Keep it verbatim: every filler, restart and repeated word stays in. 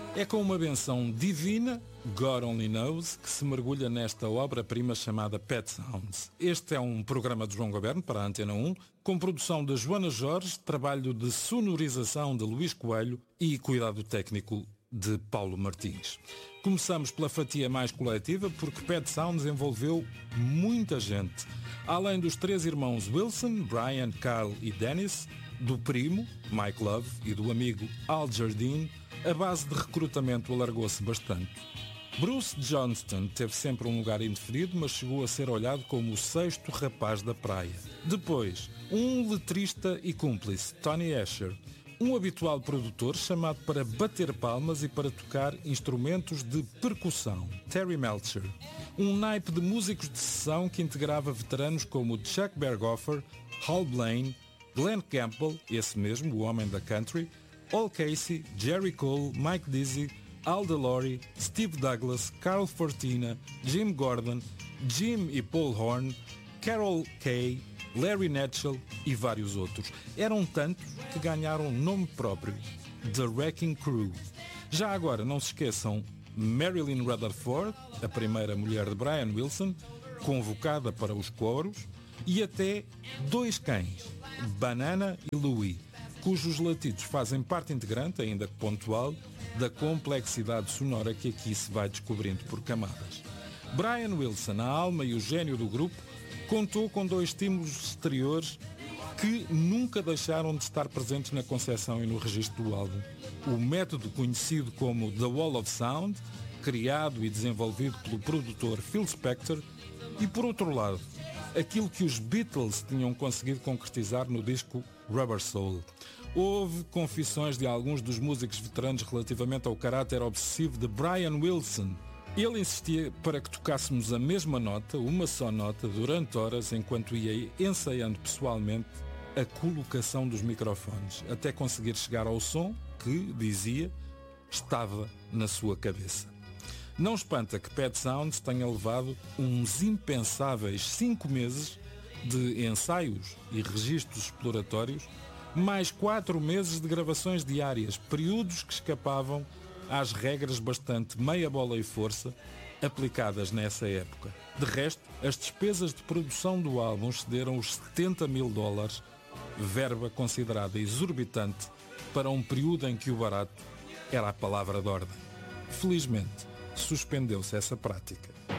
É com uma benção divina, God Only Knows, que se mergulha nesta obra-prima chamada Pet Sounds. Este é um programa de João Goberno para a Antena um, com produção de Joana Jorge, trabalho de sonorização de Luís Coelho e cuidado técnico de Paulo Martins. Começamos pela fatia mais coletiva, porque Pet Sounds envolveu muita gente. Além dos três irmãos Wilson, Brian, Carl e Dennis, do primo, Mike Love, e do amigo Al Jardine, a base de recrutamento alargou-se bastante. Bruce Johnston teve sempre um lugar indefinido, mas chegou a ser olhado como o sexto rapaz da praia. Depois, um letrista e cúmplice, Tony Asher, um habitual produtor chamado para bater palmas e para tocar instrumentos de percussão, Terry Melcher, um naipe de músicos de sessão que integrava veteranos como Chuck Berghofer, Hal Blaine, Glenn Campbell, esse mesmo, o homem da country, Al Casey, Jerry Cole, Mike Dizzy, Al DeLore, Steve Douglas, Carl Fortina, Jim Gordon, Jim e Paul Horn, Carol Kay, Larry Netchell e vários outros. Eram tantos que ganharam nome próprio, The Wrecking Crew. Já agora, não se esqueçam, Marilyn Rutherford, a primeira mulher de Brian Wilson, convocada para os coros, e até dois cães, Banana e Louie, cujos latidos fazem parte integrante, ainda que pontual, da complexidade sonora que aqui se vai descobrindo por camadas. Brian Wilson, a alma e o gênio do grupo, contou com dois estímulos exteriores que nunca deixaram de estar presentes na concepção e no registro do álbum. O método conhecido como The Wall of Sound, criado e desenvolvido pelo produtor Phil Spector, e por outro lado, aquilo que os Beatles tinham conseguido concretizar no disco Rubber Soul. Houve confissões de alguns dos músicos veteranos relativamente ao caráter obsessivo de Brian Wilson. Ele insistia para que tocássemos a mesma nota, uma só nota, durante horas, enquanto ia ensaiando pessoalmente a colocação dos microfones, até conseguir chegar ao som que, dizia, estava na sua cabeça. Não espanta que Pet Sounds tenha levado uns impensáveis cinco meses de ensaios e registros exploratórios, mais quatro meses de gravações diárias, períodos que escapavam às regras bastante meia bola e força aplicadas nessa época. De resto, as despesas de produção do álbum excederam os setenta mil dólares, verba considerada exorbitante para um período em que o barato era a palavra de ordem. Felizmente, suspendeu-se essa prática.